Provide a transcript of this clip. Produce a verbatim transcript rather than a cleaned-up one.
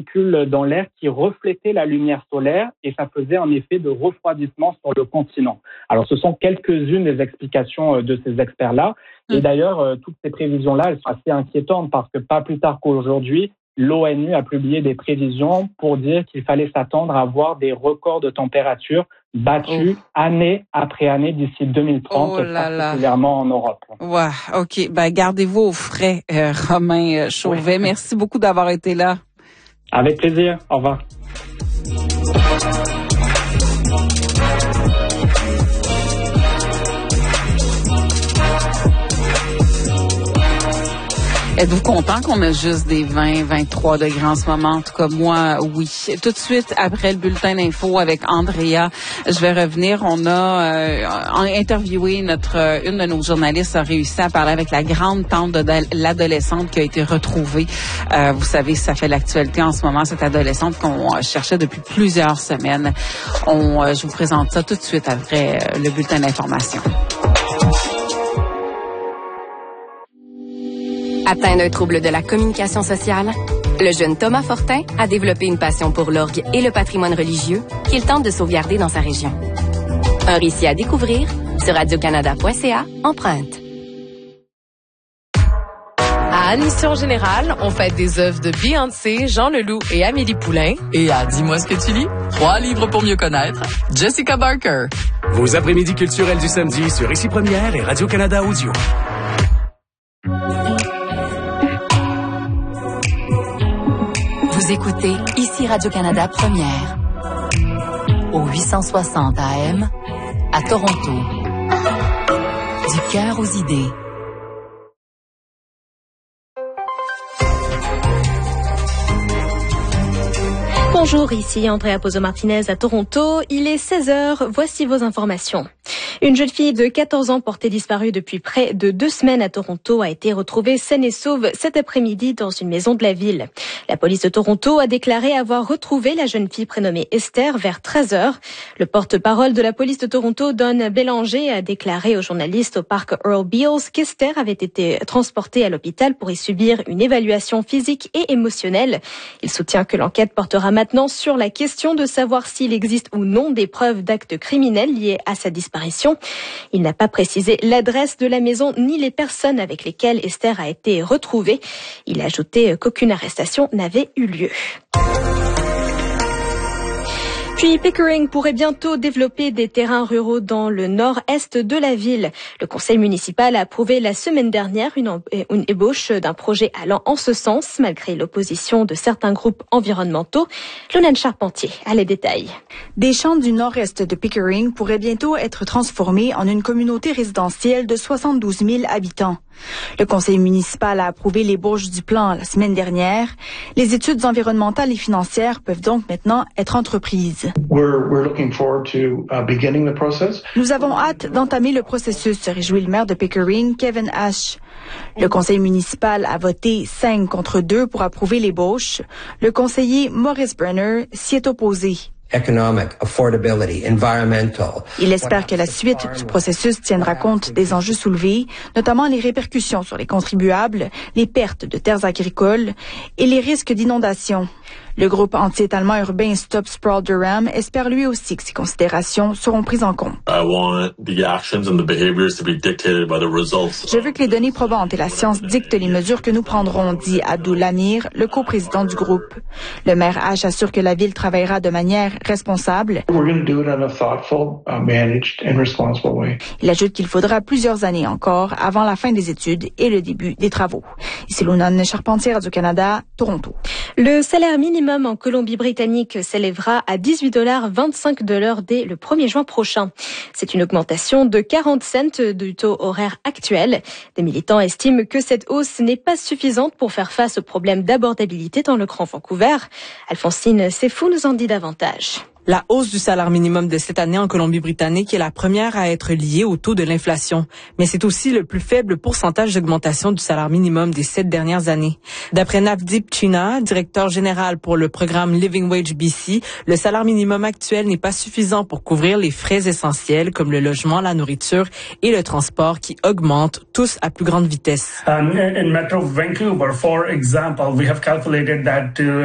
particules dans l'air qui reflétaient la lumière solaire et ça faisait un effet de refroidissement sur le continent. Alors, ce sont quelques-unes des explications de ces experts-là. Et d'ailleurs, toutes ces prévisions-là, elles sont assez inquiétantes parce que pas plus tard qu'aujourd'hui, l'ONU a publié des prévisions pour dire qu'il fallait s'attendre à voir des records de température battus oh. année après année d'ici deux mille trente, oh là particulièrement là. en Europe. Ouais, OK. Ben, gardez-vous au frais, euh, Romain Chauvet. Oui. Merci beaucoup d'avoir été là. Avec plaisir. Au revoir. Êtes-vous content qu'on a juste des vingt, vingt-trois degrés en ce moment? En tout cas, moi, oui. Tout de suite, après le bulletin d'info avec Andrea, je vais revenir. On a euh, interviewé notre, une de nos journalistes a réussi à parler avec la grande tante de l'adolescente qui a été retrouvée. Euh, vous savez, ça fait l'actualité en ce moment, cette adolescente qu'on cherchait depuis plusieurs semaines. On, euh, je vous présente ça tout de suite après euh, le bulletin d'information. Atteint d'un trouble de la communication sociale, le jeune Thomas Fortin a développé une passion pour l'orgue et le patrimoine religieux qu'il tente de sauvegarder dans sa région. Un récit à découvrir sur radio canada point c a Empreinte. À Admission Générale, on fête des œuvres de Beyoncé, Jean Leloup et Amélie Poulain. Et à Dis-moi ce que tu lis, trois livres pour mieux connaître, Jessica Barker. Vos après-midi culturels du samedi sur Ici Première et Radio-Canada Audio. Vous écoutez Ici Radio-Canada Première au huit cent soixante A M à Toronto. Du cœur aux idées. Bonjour, ici Andrea Pozo-Martinez à Toronto. Il est seize heures, voici vos informations. Une jeune fille de quatorze ans portée disparue depuis près de deux semaines à Toronto a été retrouvée saine et sauve cet après-midi dans une maison de la ville. La police de Toronto a déclaré avoir retrouvé la jeune fille prénommée Esther vers treize heures. Le porte-parole de la police de Toronto, Don Bélanger, a déclaré aux journalistes au parc Earl Beals qu'Esther avait été transportée à l'hôpital pour y subir une évaluation physique et émotionnelle. Il soutient que l'enquête portera maintenant sur la question de savoir s'il existe ou non des preuves d'actes criminels liés à sa disparition. Il n'a pas précisé l'adresse de la maison ni les personnes avec lesquelles Esther a été retrouvée. Il a ajouté qu'aucune arrestation n'avait eu lieu. Puis Pickering pourrait bientôt développer des terrains ruraux dans le nord-est de la ville. Le conseil municipal a approuvé la semaine dernière une, une ébauche d'un projet allant en ce sens, malgré l'opposition de certains groupes environnementaux. Lonane Charpentier a les détails. Des champs du nord-est de Pickering pourraient bientôt être transformés en une communauté résidentielle de soixante-douze mille habitants. Le conseil municipal a approuvé l'ébauche du plan la semaine dernière. Les études environnementales et financières peuvent donc maintenant être entreprises. We're, we're looking forward to uh, beginning the process. Nous avons hâte d'entamer le processus, se réjouit le maire de Pickering, Kevin Ash. Le conseil municipal a voté cinq contre deux pour approuver l'ébauche. Le conseiller Maurice Brenner s'y est opposé. Economic, affordability, environmental. Il espère que la suite du processus tiendra compte des enjeux soulevés, notamment les répercussions sur les contribuables, les pertes de terres agricoles et les risques d'inondation. Le groupe anti-étalement urbain Stop Sprawl Durham espère lui aussi que ces considérations seront prises en compte. I want the actions and the behaviors to be dictated by the results. Je veux que les données probantes et la science dictent les mesures que nous prendrons, dit Abdul Amir, le coprésident du groupe. Le maire H assure que la ville travaillera de manière responsable. We're going to do it in a thoughtful, uh, managed and responsible way. Il ajoute qu'il faudra plusieurs années encore avant la fin des études et le début des travaux. Ici Lonane Charpentier, Radio-Canada, Toronto. Le salaire minimum en Colombie-Britannique s'élèvera à dix-huit dollars vingt-cinq de l'heure dès le premier juin prochain. C'est une augmentation de quarante cents du taux horaire actuel. Des militants estiment que cette hausse n'est pas suffisante pour faire face aux problèmes d'abordabilité dans le Grand Vancouver. Alphonsine Sefou nous en dit davantage. La hausse du salaire minimum de cette année en Colombie-Britannique est la première à être liée au taux de l'inflation, mais c'est aussi le plus faible pourcentage d'augmentation du salaire minimum des sept dernières années. D'après Navdeep China, directeur général pour le programme Living Wage B C, le salaire minimum actuel n'est pas suffisant pour couvrir les frais essentiels comme le logement, la nourriture et le transport qui augmentent tous à plus grande vitesse. Um, in Metro Vancouver, for example, we have calculated that uh,